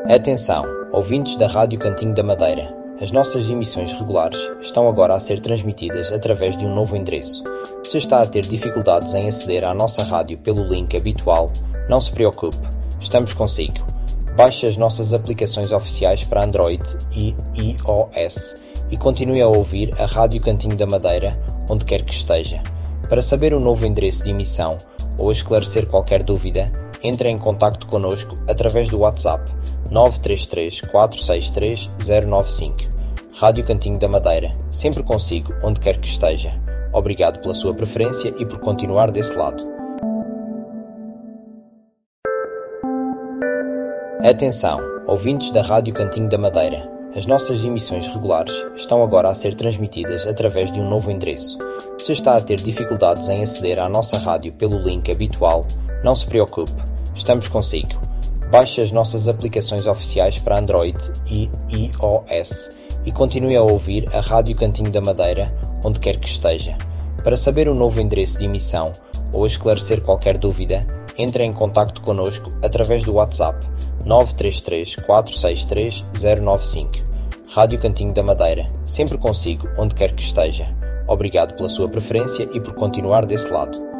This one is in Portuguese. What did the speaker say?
Atenção, ouvintes da Rádio Cantinho da Madeira. As nossas emissões regulares estão agora a ser transmitidas através de um novo endereço. Se está a ter dificuldades em aceder à nossa rádio pelo link habitual, não se preocupe, estamos consigo. Baixe as nossas aplicações oficiais para Android e iOS e continue a ouvir a Rádio Cantinho da Madeira onde quer que esteja. Para saber o novo endereço de emissão ou esclarecer qualquer dúvida, entre em contacto connosco através do WhatsApp 933 463 095. Rádio Cantinho da Madeira, sempre consigo onde quer que esteja. Obrigado pela sua preferência e por continuar desse lado. Atenção, ouvintes da Rádio Cantinho da Madeira. As nossas emissões regulares estão agora a ser transmitidas através de um novo endereço. Se está a ter dificuldades em aceder à nossa rádio pelo link habitual, não se preocupe, estamos consigo. Baixe as nossas aplicações oficiais para Android e iOS e continue a ouvir a Rádio Cantinho da Madeira onde quer que esteja. Para saber o novo endereço de emissão ou esclarecer qualquer dúvida, entre em contacto connosco através do WhatsApp 933 463 095. Rádio Cantinho da Madeira, sempre consigo onde quer que esteja. Obrigado pela sua preferência e por continuar desse lado.